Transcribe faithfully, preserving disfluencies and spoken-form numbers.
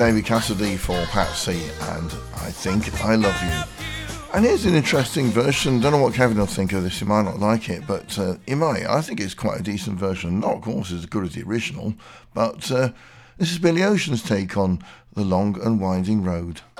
David Cassidy for Patsy and I Think I Love You. And here's an interesting version. Don't know what Kevin will think of this. He might not like it, but uh, he might. I think it's quite a decent version. Not, of course, as good as the original, but uh, this is Billy Ocean's take on The Long and Winding Road.